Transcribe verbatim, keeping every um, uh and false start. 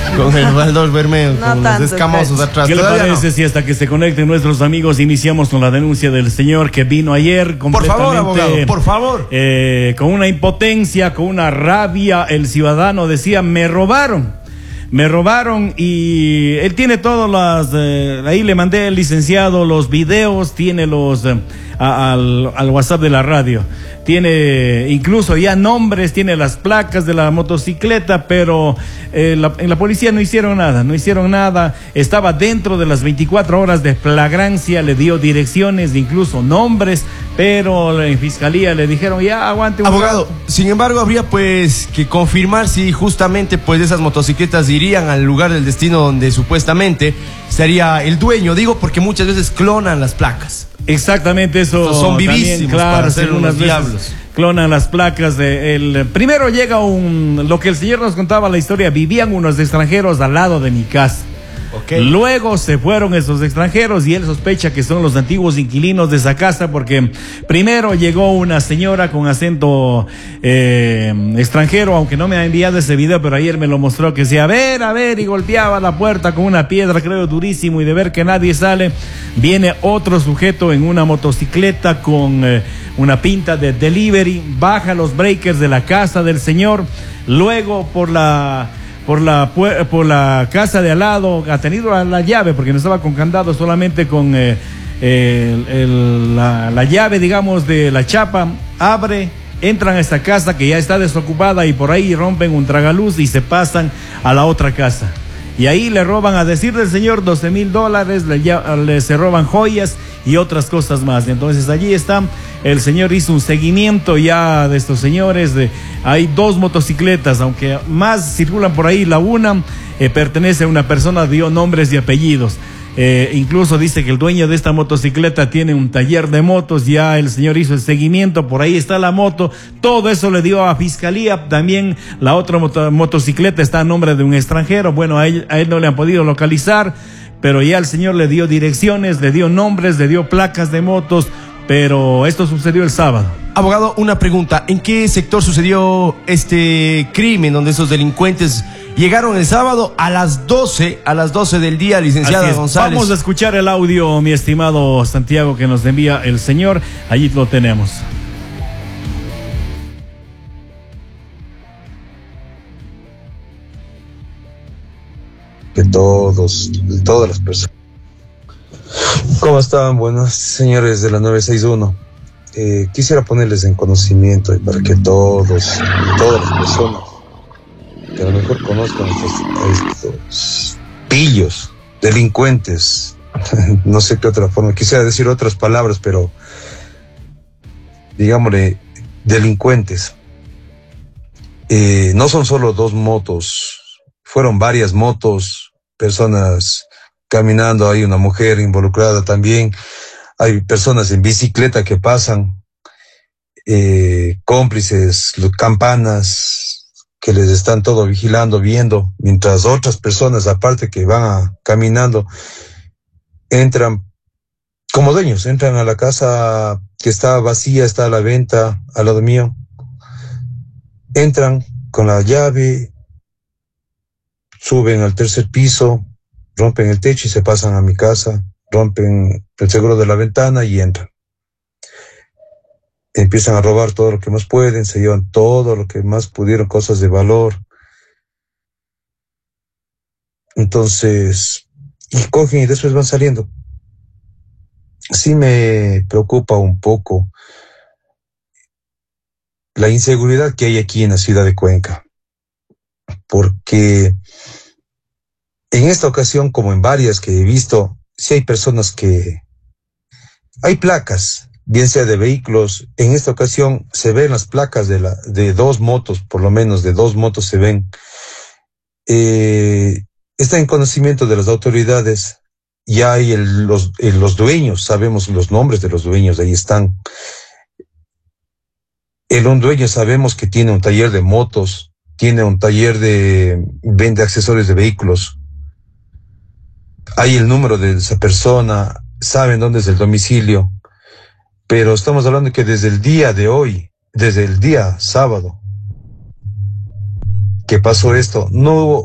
con el Baldor Bermeo, No con tanto, los escamosos Cacho. atrás. ¿Qué le Todavía parece no. si hasta que se conecten nuestros amigos iniciamos con la denuncia del señor que vino ayer Por completamente... favor, abogado, por favor. Eh, con una impotencia, con una rabia, el ciudadano decía, me robaron. Me robaron y él tiene todas las... Eh, ahí le mandé al licenciado los videos, tiene los... Eh, a, al, al WhatsApp de la radio. Tiene incluso ya nombres, tiene las placas de la motocicleta, pero eh, la, en la policía no hicieron nada, no hicieron nada. Estaba dentro de las veinticuatro horas de flagrancia, le dio direcciones, incluso nombres, pero en fiscalía le dijeron, ya aguante un Abogado, rato. sin embargo, habría pues que confirmar si justamente pues esas motocicletas irían al lugar del destino donde supuestamente sería el dueño. Digo porque muchas veces clonan las placas. Exactamente, eso. Estos son también, vivísimos claro, para ser algunas unos veces diablos. clonan las placas de el primero llega un lo que el señor nos contaba la historia, vivían unos extranjeros al lado de mi casa. Okay. Luego se fueron esos extranjeros y él sospecha que son los antiguos inquilinos de esa casa porque primero llegó una señora con acento eh, extranjero, aunque no me ha enviado ese video, pero ayer me lo mostró, que decía, a ver, a ver, y golpeaba la puerta con una piedra, creo, durísimo, y de ver que nadie sale, viene otro sujeto en una motocicleta con eh, una pinta de delivery, baja los breakers de la casa del señor, luego por la... Por la, por la casa de al lado, ha tenido la, la llave, porque no estaba con candado, solamente con eh, el, el, la, la llave, digamos, de la chapa, abre, entran a esta casa que ya está desocupada y por ahí rompen un tragaluz y se pasan a la otra casa. Y ahí le roban, a decir del señor, doce mil dólares, le, le, se roban joyas y otras cosas más. Entonces allí está, el señor hizo un seguimiento ya de estos señores. De, hay dos motocicletas, aunque más circulan por ahí, la una eh, pertenece a una persona, dio nombres y apellidos. Eh, incluso dice que el dueño de esta motocicleta tiene un taller de motos, ya el señor hizo el seguimiento, por ahí está la moto, todo eso le dio a fiscalía. También la otra moto, motocicleta está a nombre de un extranjero, bueno, a él, a él no le han podido localizar, pero ya el señor le dio direcciones, le dio nombres, le dio placas de motos, pero esto sucedió el sábado. Abogado, una pregunta, ¿en qué sector sucedió este crimen donde esos delincuentes llegaron el sábado a las doce, a las doce del día, licenciada González? Vamos a escuchar el audio, mi estimado Santiago, que nos envía el señor. Allí lo tenemos. Que todos, todas las personas. ¿Cómo están? Buenos señores de la nueve seis uno. Eh, quisiera ponerles en conocimiento y para que todos, todas las personas que a lo mejor conozcan a estos, a estos pillos, delincuentes, no sé qué otra forma, quisiera decir otras palabras, pero digámosle delincuentes. Eh, no son solo dos motos, fueron varias motos, personas caminando, hay una mujer involucrada también, hay personas en bicicleta que pasan, eh, cómplices, campanas que les están todo vigilando, viendo, mientras otras personas aparte que van a, caminando, entran como dueños, entran a la casa que está vacía, está a la venta, al lado mío, entran con la llave, suben al tercer piso, rompen el techo y se pasan a mi casa, rompen el seguro de la ventana y entran. Empiezan a robar todo lo que más pueden, se llevan todo lo que más pudieron, cosas de valor. Entonces, y cogen y después van saliendo. Sí me preocupa un poco la inseguridad que hay aquí en la ciudad de Cuenca, porque en esta ocasión, como en varias que he visto, sí hay personas que... Hay placas, bien sea de vehículos. En esta ocasión se ven las placas de, la, de dos motos, por lo menos de dos motos se ven. Eh, está en conocimiento de las autoridades. Ya hay el, los, el, los dueños, sabemos los nombres de los dueños, ahí están. El un dueño sabemos que tiene un taller de motos, tiene un taller de... vende accesorios de vehículos. Hay el número de esa persona, saben dónde es el domicilio, pero estamos hablando que desde el día de hoy, desde el día sábado que pasó esto, no hubo